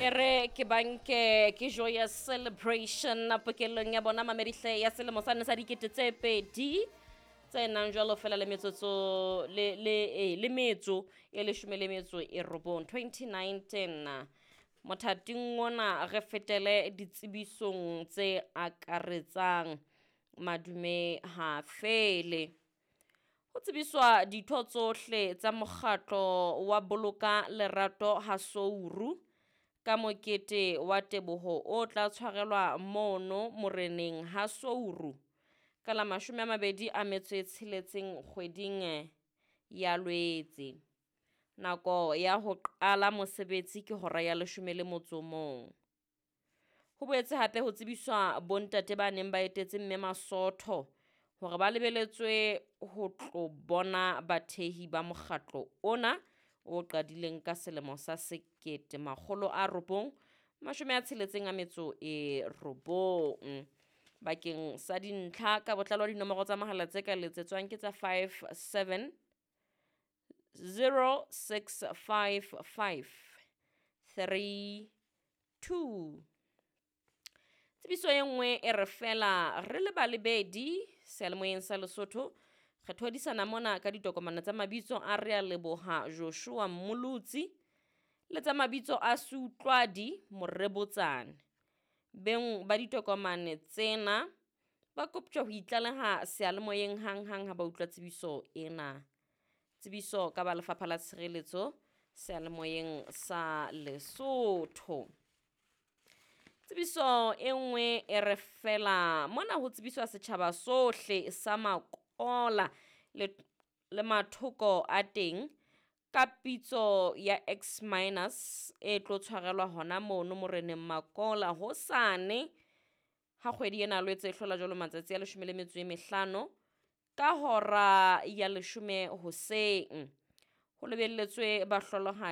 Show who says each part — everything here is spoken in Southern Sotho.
Speaker 1: Ere ke banke ke joyous celebration pokelong ya bona mamedihle ya selemo sa nne sa dikete tse pedi tse nang jwalo fela le metsotso le metso e 2019 mothating ona re fetele ditsebisong tse akaretsang madume ha fele ho tsebiswa ditho tsohle tsa mokgatlo wa boloka lerato ha Souru ka mokete wa teboho o tla tshwarelwa mono moreneng ha Souru ka la 26 kgweding ya Lwetse. Nako ya ho qala mosebetsi ke hora ya 11. Ho boetse hape ho tsebiswa bontate ba neng ba etetse mme Masotho hore ba lebeletswe ho tlo bona bathehi ba mokgatlo ona o qadileng ka selemo sa 1969 bakeng sa dintlha ka botlalo dinomoro tsa mohala tse ka letsetswang ke tsa 57 0655 32. Tsebiso e nngwe e re fela re le balebedi sealemoeng sa Lesotho re thodisana mona ka ditokomane tsa mabitso a re a Leboha Joshua Mmolotsi le tsa mabitso a Sutlwadi Morebotsane. Beng ba ditokomane tsena ba koptjwa ho itlaleha sealemoeng hang ha ba utlwa tsebiso ena. Tsebiso ka ba Lefapha la Tshireletso sealemoeng sa Lesotho. Tsebiso e nngwe e re fela mona ho tsebiswa setjhaba sohle sa Makola le mathoko a teng ka pitso ya X- e tlo tshwarelwa hona mono moreneng Makola hosane ha kgwedi ena Lwetse e hlola jwalo matsatsi a 15 ka hora ya 10 hoseng. Ho lebelletswe ba hlolohadi